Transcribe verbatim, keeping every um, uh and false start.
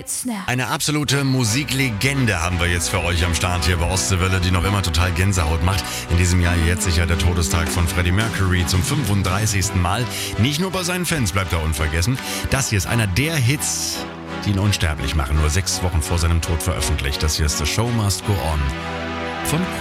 Metzner. Eine absolute Musiklegende haben wir jetzt für euch am Start hier bei Ostseewelle, die noch immer total Gänsehaut macht. In diesem Jahr jährt sich ja der Todestag von Freddie Mercury zum fünfunddreißigsten Mal. Nicht nur bei seinen Fans bleibt er unvergessen. Das hier ist einer der Hits, die ihn unsterblich machen. Nur sechs Wochen vor seinem Tod veröffentlicht. Das hier ist The Show Must Go On von